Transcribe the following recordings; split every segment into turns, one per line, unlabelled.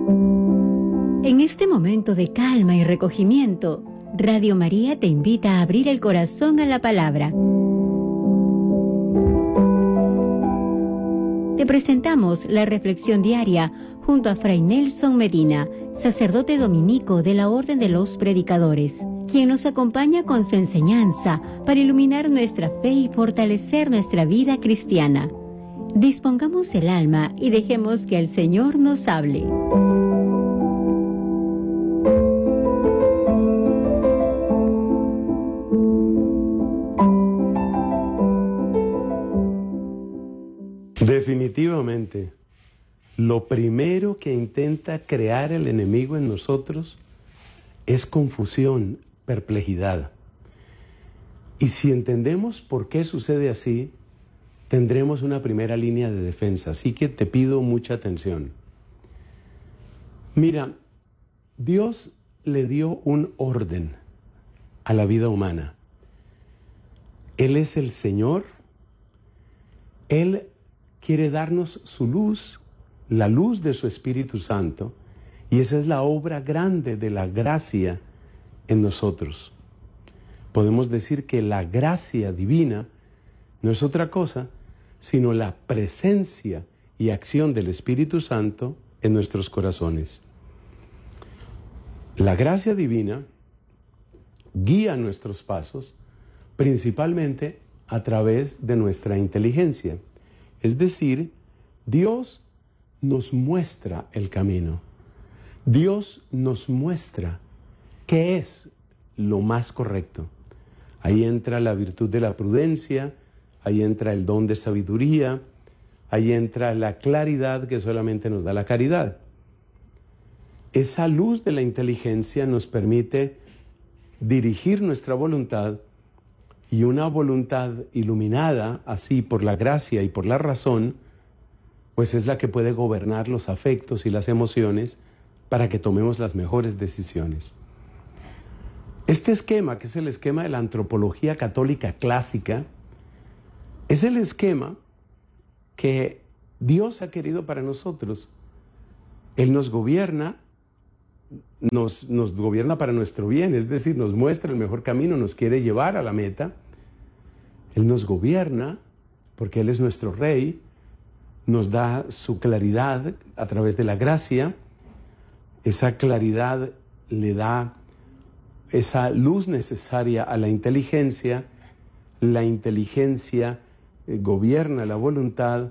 En este momento de calma y recogimiento, Radio María te invita a abrir el corazón a la palabra. Te presentamos la reflexión diaria junto a Fray Nelson Medina, sacerdote dominico de la Orden de los Predicadores, quien nos acompaña con su enseñanza para iluminar nuestra fe y fortalecer nuestra vida cristiana. Dispongamos el alma y dejemos que el Señor nos hable.
Definitivamente, lo primero que intenta crear el enemigo en nosotros es confusión, perplejidad. Y si entendemos por qué sucede así, tendremos una primera línea de defensa. Así que te pido mucha atención. Mira, Dios le dio un orden a la vida humana. Él es el Señor. Él quiere darnos su luz, la luz de su Espíritu Santo, y esa es la obra grande de la gracia en nosotros. Podemos decir que la gracia divina no es otra cosa, sino la presencia y acción del Espíritu Santo en nuestros corazones. La gracia divina guía nuestros pasos, principalmente a través de nuestra inteligencia. Es decir, Dios nos muestra el camino. Dios nos muestra qué es lo más correcto. Ahí entra la virtud de la prudencia, ahí entra el don de sabiduría, ahí entra la claridad que solamente nos da la caridad. Esa luz de la inteligencia nos permite dirigir nuestra voluntad, y una voluntad iluminada así por la gracia y por la razón, pues es la que puede gobernar los afectos y las emociones para que tomemos las mejores decisiones. Este esquema, que es el esquema de la antropología católica clásica, es el esquema que Dios ha querido para nosotros. Él nos gobierna, nos gobierna para nuestro bien, es decir, nos muestra el mejor camino, nos quiere llevar a la meta. Él nos gobierna porque Él es nuestro Rey, nos da su claridad a través de la gracia. Esa claridad le da esa luz necesaria a la inteligencia gobierna la voluntad,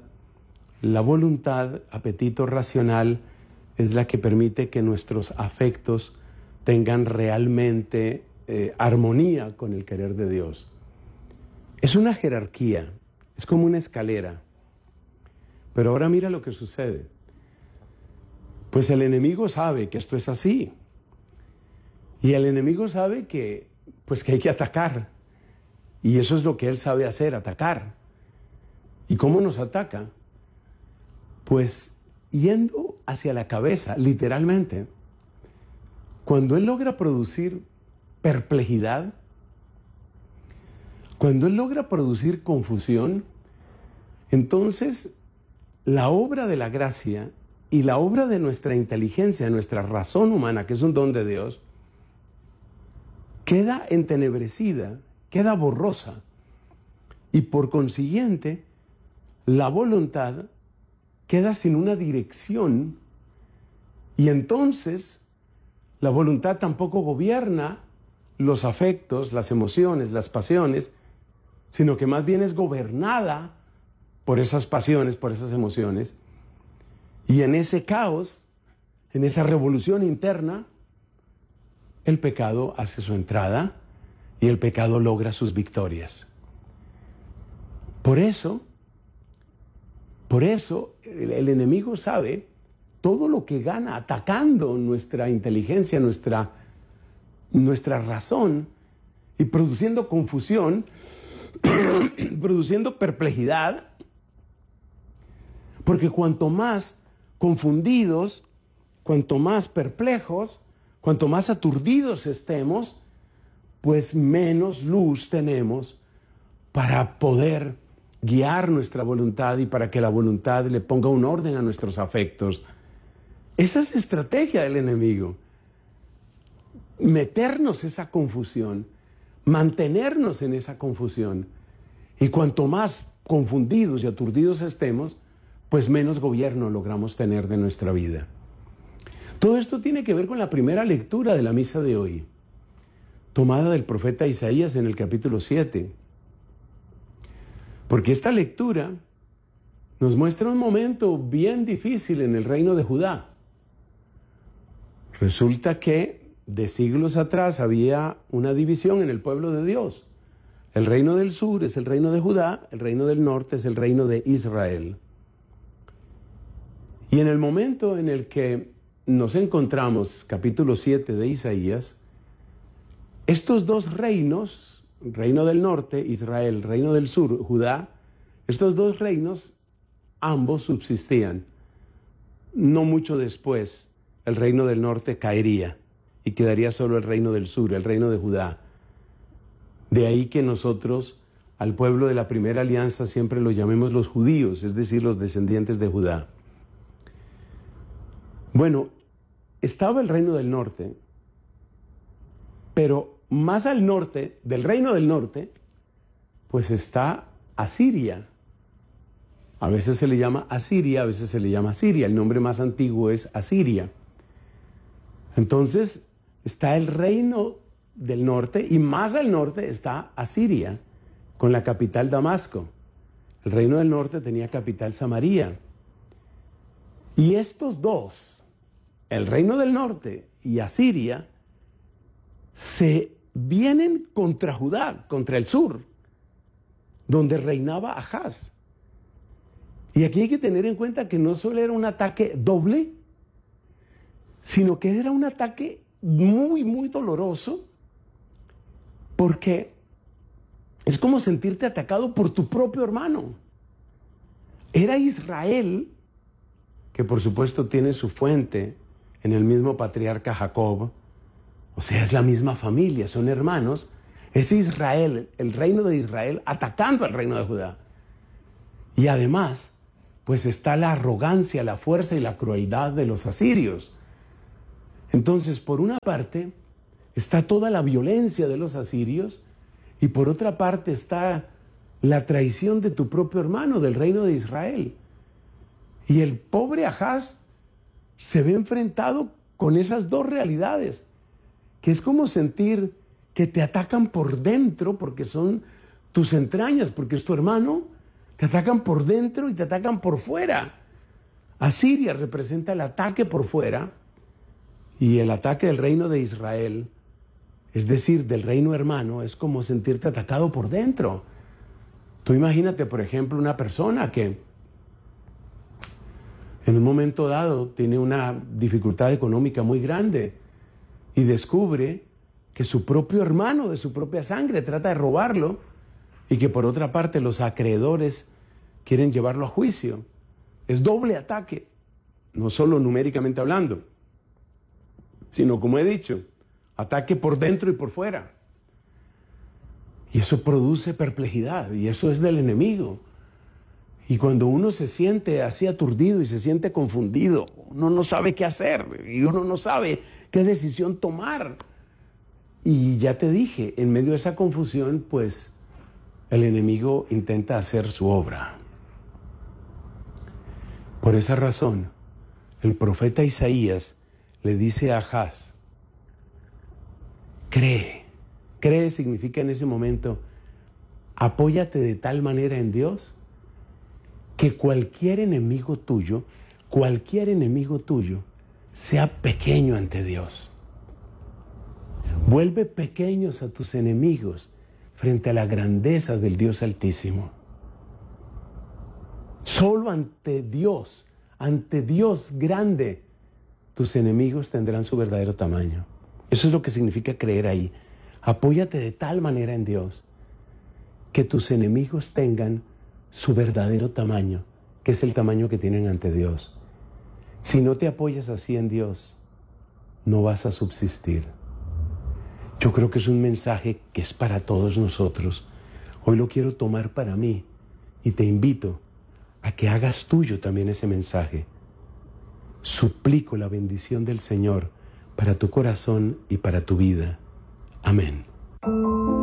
apetito racional, es la que permite que nuestros afectos tengan realmente armonía con el querer de Dios. Es una jerarquía, es como una escalera. Pero ahora mira lo que sucede. Pues el enemigo sabe que esto es así. Y el enemigo sabe que hay que atacar. Y eso es lo que él sabe hacer, atacar. ¿Y cómo nos ataca? Pues yendo hacia la cabeza, literalmente. Cuando él logra producir perplejidad, cuando él logra producir confusión, entonces la obra de la gracia y la obra de nuestra inteligencia, nuestra razón humana, que es un don de Dios, queda entenebrecida, queda borrosa. Y por consiguiente, la voluntad queda sin una dirección, y entonces la voluntad tampoco gobierna los afectos, las emociones, las pasiones, sino que más bien es gobernada por esas pasiones, por esas emociones. Y en ese caos, en esa revolución interna, el pecado hace su entrada y el pecado logra sus victorias. Por eso el enemigo sabe todo lo que gana atacando nuestra inteligencia, nuestra razón, y produciendo confusión, produciendo perplejidad, porque cuanto más confundidos, cuanto más perplejos, cuanto más aturdidos estemos, pues menos luz tenemos para poder guiar nuestra voluntad y para que la voluntad le ponga un orden a nuestros afectos. Esa es la estrategia del enemigo. Meternos esa confusión, mantenernos en esa confusión. Y cuanto más confundidos y aturdidos estemos, pues menos gobierno logramos tener de nuestra vida. Todo esto tiene que ver con la primera lectura de la misa de hoy, tomada del profeta Isaías en el capítulo 7. Porque esta lectura nos muestra un momento bien difícil en el reino de Judá. Resulta que de siglos atrás había una división en el pueblo de Dios. El reino del sur es el reino de Judá, el reino del norte es el reino de Israel. Y en el momento en el que nos encontramos, capítulo 7 de Isaías, estos dos reinos, reino del norte, Israel, reino del sur, Judá, estos dos reinos, ambos subsistían. No mucho después, el reino del norte caería y quedaría solo el reino del sur, el reino de Judá. De ahí que nosotros, al pueblo de la primera alianza, siempre lo llamemos los judíos, es decir, los descendientes de Judá. Bueno, estaba el reino del norte, pero más al norte, del reino del norte, pues está Asiria. A veces se le llama Asiria, a veces se le llama Siria. El nombre más antiguo es Asiria. Entonces, está el reino del norte y más al norte está Asiria, con la capital Damasco. El reino del norte tenía capital Samaria. Y estos dos, el reino del norte y Asiria, se vienen contra Judá, contra el sur, donde reinaba Ahaz. Y aquí hay que tener en cuenta que no solo era un ataque doble, sino que era un ataque muy, muy doloroso, porque es como sentirte atacado por tu propio hermano. Era Israel, que por supuesto tiene su fuente en el mismo patriarca Jacob, o sea, es la misma familia, son hermanos. Es Israel, el reino de Israel, atacando al reino de Judá. Y además, pues está la arrogancia, la fuerza y la crueldad de los asirios. Entonces, por una parte, está toda la violencia de los asirios, y por otra parte está la traición de tu propio hermano, del reino de Israel. Y el pobre Ahaz se ve enfrentado con esas dos realidades, que es como sentir que te atacan por dentro, porque son tus entrañas, porque es tu hermano, te atacan por dentro y te atacan por fuera. Asiria representa el ataque por fuera, y el ataque del reino de Israel, es decir, del reino hermano, es como sentirte atacado por dentro. Tú imagínate, por ejemplo, una persona que en un momento dado tiene una dificultad económica muy grande y descubre que su propio hermano de su propia sangre trata de robarlo, y que por otra parte los acreedores quieren llevarlo a juicio. Es doble ataque, no solo numéricamente hablando, sino, como he dicho, ataque por dentro y por fuera. Y eso produce perplejidad, y eso es del enemigo. Y cuando uno se siente así aturdido y se siente confundido, uno no sabe qué hacer y uno no sabe qué decisión tomar. Y ya te dije, en medio de esa confusión, pues el enemigo intenta hacer su obra. Por esa razón, el profeta Isaías le dice a Ahaz: cree. Cree significa en ese momento, apóyate de tal manera en Dios que cualquier enemigo tuyo sea pequeño ante Dios. Vuelve pequeños a tus enemigos frente a la grandeza del Dios Altísimo. Solo ante Dios grande, tus enemigos tendrán su verdadero tamaño. Eso es lo que significa creer ahí. Apóyate de tal manera en Dios que tus enemigos tengan su verdadero tamaño, que es el tamaño que tienen ante Dios. Si no te apoyas así en Dios, no vas a subsistir. Yo creo que es un mensaje que es para todos nosotros. Hoy lo quiero tomar para mí y te invito a que hagas tuyo también ese mensaje. suplico la bendición del Señor para tu corazón y para tu vida. Amén.